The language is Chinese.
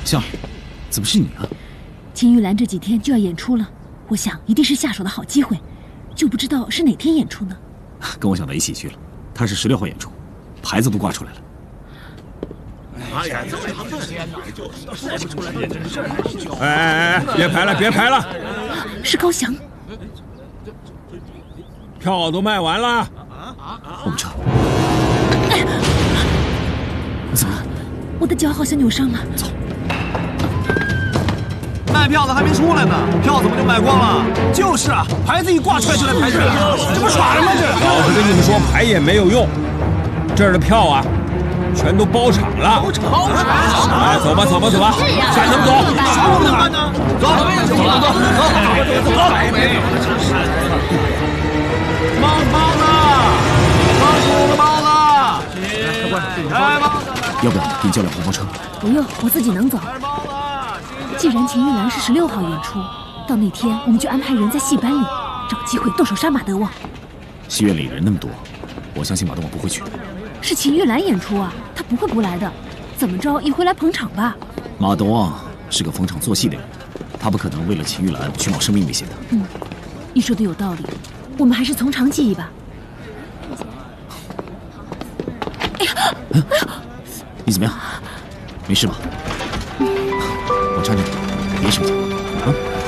香儿，怎么是你啊？ 秦玉兰这几天就要演出了，我想一定是下手的好机会，就不知道是哪天演出呢？ 跟我想到一起去了，他是16号演出，牌子都挂出来了。 哎呀，这长时间哪就说不出来这真事儿。 哎，别排了，别排了！ 是高翔。 票都卖完了。 我们撤。你怎么了？ 我的脚好像扭伤了。 走。 卖票的还没出来呢，票怎么就卖光了？就是啊，牌子一挂出来就来排队，这不耍了吗？这老子跟你们说，排也没有用，这儿的票啊，全都包场了。 包场！ 哎，走吧，走吧，走吧，下能走？ 啥不能办呢？走，走了，走。冒包子，放数的包子。开包子。 要不要给你叫辆红包车？ 不用，我自己能走。既然秦玉兰是16号演出，到那天我们就安排人在戏班里，找机会动手杀马德旺。 戏院里人那么多，我相信马德旺不会去。 是秦玉兰演出啊，他不会不来的，怎么着也会来捧场吧？ 马德旺是个逢场作戏的人，他不可能为了秦玉兰去冒生命危险的。 你说的有道理，我们还是从长计议吧。哎呀， 你怎么样？没事吧？我搀着你，别生气啊。